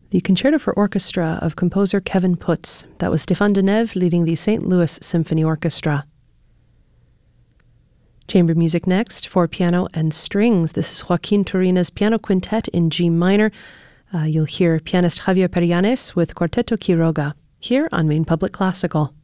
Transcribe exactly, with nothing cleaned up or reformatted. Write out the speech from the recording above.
The Concerto for Orchestra of composer Kevin Putz. That was Stéphane Denève leading the Saint Louis Symphony Orchestra. Chamber music next for piano and strings. This is Joaquin Turina's Piano Quintet in G minor. Uh, you'll hear pianist Javier Perianes with Quartetto Quiroga here on Maine Public Classical.